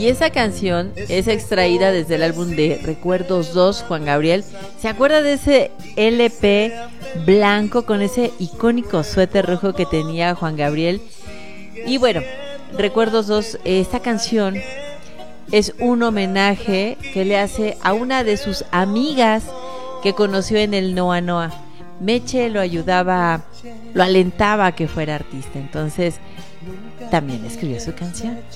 Y esa canción es extraída desde el álbum de Recuerdos 2, Juan Gabriel. ¿Se acuerda de ese LP blanco con ese icónico suéter rojo que tenía Juan Gabriel? Y bueno, Recuerdos 2, esta canción es un homenaje que le hace a una de sus amigas que conoció en el Noa Noa. Meche lo ayudaba, lo alentaba a que fuera artista, entonces también escribió su canción.